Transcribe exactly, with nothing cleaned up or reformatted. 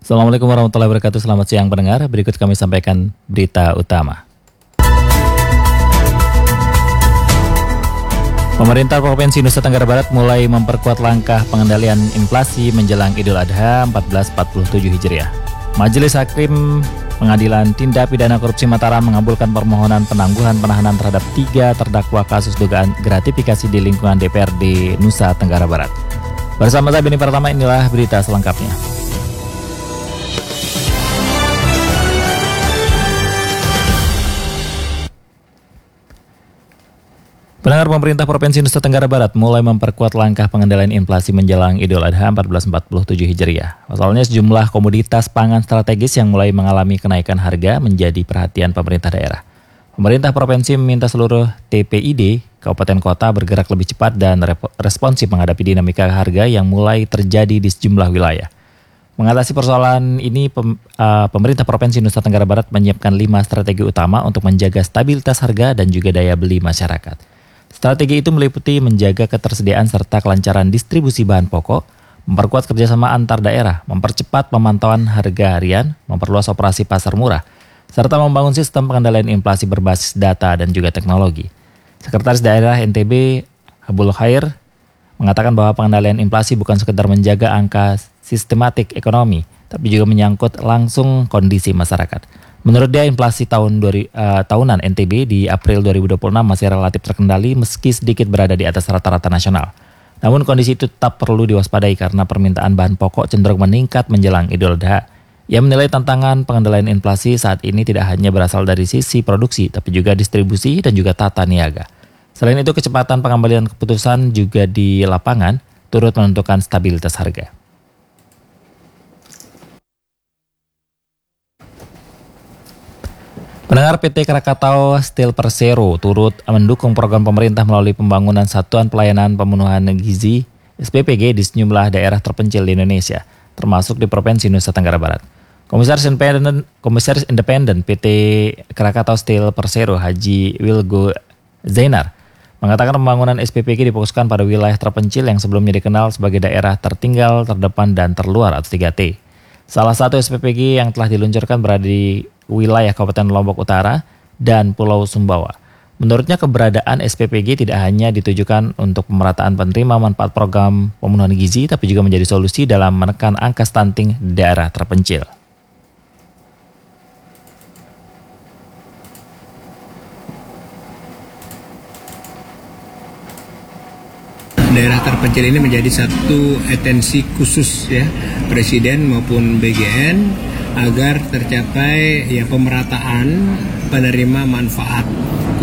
Assalamualaikum warahmatullahi wabarakatuh. Selamat siang pendengar. Berikut kami sampaikan berita utama. Pemerintah Provinsi Nusa Tenggara Barat mulai memperkuat langkah pengendalian inflasi menjelang Idul Adha seribu empat ratus empat puluh tujuh Hijriah. Majelis Hakim Pengadilan Tindak Pidana Korupsi Mataram mengabulkan permohonan penangguhan penahanan terhadap tiga terdakwa kasus dugaan gratifikasi di lingkungan D P R D Nusa Tenggara Barat. Bersama saya Beni Pratama, inilah berita selengkapnya. Pendengar, pemerintah Provinsi Nusa Tenggara Barat mulai memperkuat langkah pengendalian inflasi menjelang Idul Adha seribu empat ratus empat puluh tujuh Hijriah. Pasalnya sejumlah komoditas pangan strategis yang mulai mengalami kenaikan harga menjadi perhatian pemerintah daerah. Pemerintah Provinsi meminta seluruh T P I D, kabupaten kota bergerak lebih cepat dan responsif menghadapi dinamika harga yang mulai terjadi di sejumlah wilayah. Mengatasi persoalan ini, pem, uh, pemerintah Provinsi Nusa Tenggara Barat menyiapkan lima strategi utama untuk menjaga stabilitas harga dan juga daya beli masyarakat. Strategi itu meliputi menjaga ketersediaan serta kelancaran distribusi bahan pokok, memperkuat kerjasama antar daerah, mempercepat pemantauan harga harian, memperluas operasi pasar murah, serta membangun sistem pengendalian inflasi berbasis data dan juga teknologi. Sekretaris Daerah N T B Habul Khair mengatakan bahwa pengendalian inflasi bukan sekedar menjaga angka sistematik ekonomi, tapi juga menyangkut langsung kondisi masyarakat. Menurut dia, inflasi tahun dua, uh, tahunan N T B di April dua ribu dua puluh enam masih relatif terkendali meski sedikit berada di atas rata-rata nasional. Namun kondisi itu tetap perlu diwaspadai karena permintaan bahan pokok cenderung meningkat menjelang Idul Adha. Ia menilai tantangan pengendalian inflasi saat ini tidak hanya berasal dari sisi produksi, tapi juga distribusi dan juga tata niaga. Selain itu, kecepatan pengambilan keputusan juga di lapangan turut menentukan stabilitas harga. Pendengar, P T Krakatau Steel Persero turut mendukung program pemerintah melalui pembangunan Satuan Pelayanan Pemenuhan Gizi S P P G di sejumlah daerah terpencil di Indonesia, termasuk di Provinsi Nusa Tenggara Barat. Komisaris Independen, Komisaris Independen P T Krakatau Steel Persero Haji Wilgo Zainar mengatakan pembangunan S P P G difokuskan pada wilayah terpencil yang sebelumnya dikenal sebagai daerah tertinggal, terdepan, dan terluar atau tiga T. Salah satu S P P G yang telah diluncurkan berada di wilayah Kabupaten Lombok Utara dan Pulau Sumbawa. Menurutnya, keberadaan S P P G tidak hanya ditujukan untuk pemerataan penerima manfaat program pemenuhan gizi, tapi juga menjadi solusi dalam menekan angka stunting di daerah terpencil. Daerah terpencil ini menjadi satu atensi khusus ya Presiden maupun B G N agar tercapai ya pemerataan penerima manfaat